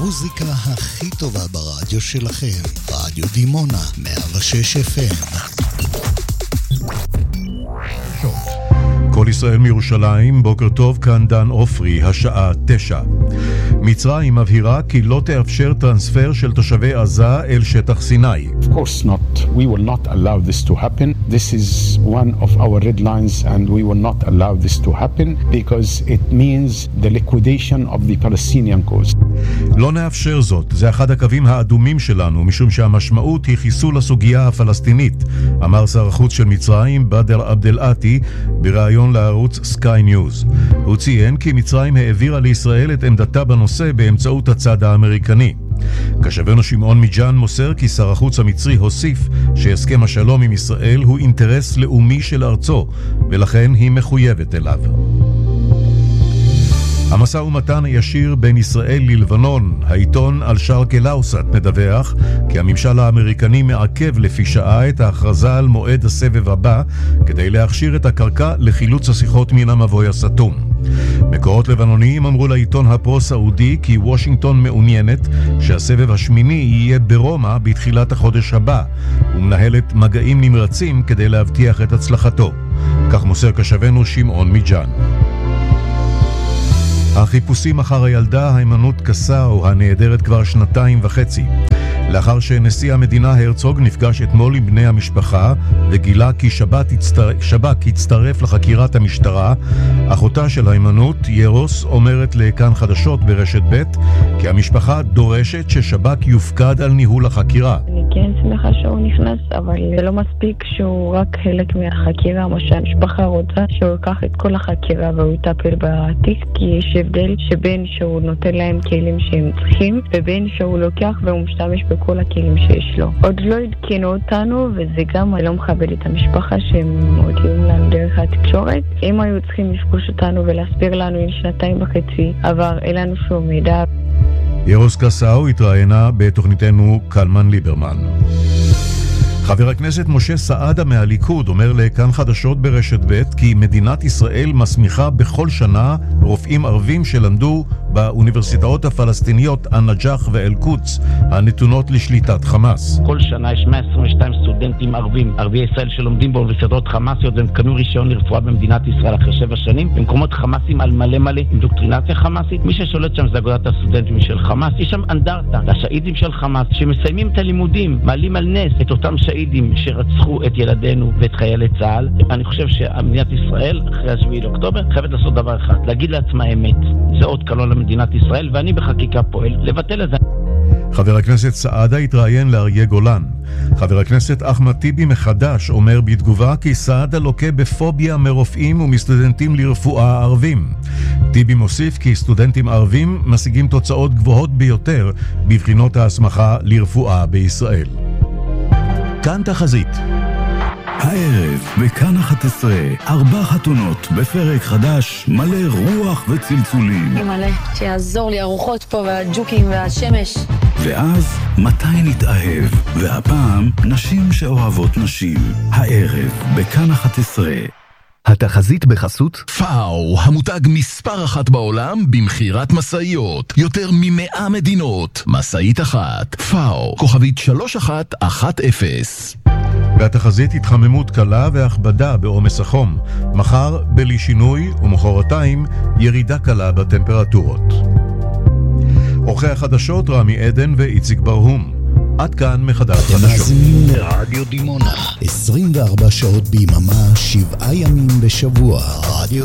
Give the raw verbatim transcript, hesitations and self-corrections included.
המוזיקה הכי טובה ברדיו שלכם, רדיו דימונה, מאה ושש אף אם. כל ישראל מירושלים, בוקר טוב, כאן דן אופרי, השעה תשע. מצרים מבהירה כי לא תאפשר טרנספר של תושבי עזה אל שטח סיני. Of course not. We will not allow this to happen. This is one of our red lines and we will not allow this to happen because it means the liquidation of the Palestinian cause. לא נאפשר זאת, זה אחד הקווים האדומים שלנו, משום שהמשמעות היא חיסול הסוגיה הפלסטינית, אמר שר החוץ של מצרים, בדר עבדלעתי, בראיון לערוץ סקאי ניוז. הוא ציין כי מצרים העבירה לישראל את עמדתה בנושא באמצעות הצד האמריקני. כשבנו שמעון מג'אן מוסר כי שר החוץ המצרי הוסיף שהסכם השלום עם ישראל הוא אינטרס לאומי של ארצו, ולכן היא מחויבת אליו. המשא ומתן הישיר בין ישראל ללבנון, העיתון אל-שרק אל-אוסט מדווח כי הממשל האמריקני מעכב לפי שעה את ההכרזה על מועד הסבב הבא כדי להכשיר את הקרקע לחילוץ השיחות מן המבוי הסתום. מקורות לבנוניים אמרו לעיתון הפרו-סעודי כי וושינגטון מעוניינת שהסבב השמיני יהיה ברומא בתחילת החודש הבא, ומנהלת מגעים נמרצים כדי להבטיח את הצלחתו. כך מוסר כשבנו שמעון מג'אן. החיפושים אחר הילדה היימנוט קסאו הנעדרת כבר שנתיים וחצי. לאחר שנשיא המדינה הרצוג נפגש אתמול עם בני המשפחה וגילה כי שב"כ הצטר... שב"כ הצטרף לחקירת המשטרה, אחותה של היימנוט, ירוס, אומרת לכאן חדשות ברשת ב' כי המשפחה דורשת ששב"כ יופקד על ניהול החקירה. אני כן שמחה שהוא נכנס, אבל זה לא מספיק שהוא רק חלק מהחקירה. מה שהמשפחה רוצה שהוא ייקח את כל החקירה והוא יטפל בתיק, כי יש הבדל שבין שהוא נותן להם כלים שהם צריכים ובין שהוא לוקח והוא משתמש בכל הכלים שיש לו. עוד לא עדכנו אותנו, וזה גם לא מכבד את המשפחה שהם מודיעים לנו דרך התקשורת. הם היו צריכים לפגוש אותנו ולהסביר לנו עם שנתיים וחצי עבר, אין לנו שום מידע. ירוס קסאו התראיינה בתוכניתנו קלמן ליברמן. חבר הכנסת משה סעדה מהליכוד אומר לכאן חדשות ברשת ב' כי מדינת ישראל מסמיכה בכל שנה רופאים ערבים שלמדו באוניברסיטאות הפלסטיניות הנג'ח ואל-קודס הנתונות לשליטת חמאס. כל שנה יש מאה עשרים ושתיים סטודנטים ערבים, ערביי ישראל שלומדים באוניברסיטאות חמאסיות והם קנו רישיון לרפואה במדינת ישראל אחרי שבע שנים במקומות חמאסים על מלא מלא עם דוקטרינציה חמאסית. מי ששולט שם זה אגודת הסטודנטים של חמאס. יש שם אנדרטה לשהידים של חמאס שמסיימים את הלימודים, מעלים על נס את אותם שהידים שרצחו את ילדינו ואת חיילי צה"ל. אני חושב שמדינת ישראל אחרי השביעי לאוקטובר חייבת לעשות דבר אחד, להגיד לעצמה אמת. זה עוד קלון למדינת ישראל, ואני בחקיקה פועל לבטל את זה. חבר הכנסת סעדה התראיין לאריה גולן. חבר הכנסת אחמד טיבי מחדש אומר בתגובה כי סעדה לוקה בפוביה מרופאים ומסטודנטים לרפואה ערבים. טיבי מוסיף כי סטודנטים ערבים משיגים תוצאות גבוהות ביותר בבחינות ההסמכה לרפואה בישראל. כאן תחזית. הערב בכאן אחת עשרה, ארבע חתונות בפרק חדש מלא רוח וצלצולים. מלא, שיעזור לי הרוחות פה והג'וקים והשמש. ואז מתי נתאהב, והפעם נשים שאוהבות נשים. הערב בכאן אחת עשרה. התחזית בחסות פאו, המותג מספר אחת בעולם במחירת מסעיות, יותר ממאה מדינות. מסעית אחת, פאו, כוכבית שלוש אחת אחת אפס. והתחזית התחממות קלה והכבדה בעומס החום, מחר בלי שינוי ומחרתיים ירידה קלה בטמפרטורות. עורכי החדשות רמי עדן ואיציק ברהום. עד כאן מחדש חדשות. מאזינים לרדיו דימונה עשרים וארבע שעות ביממה, שבעה ימים בשבוע. רדיו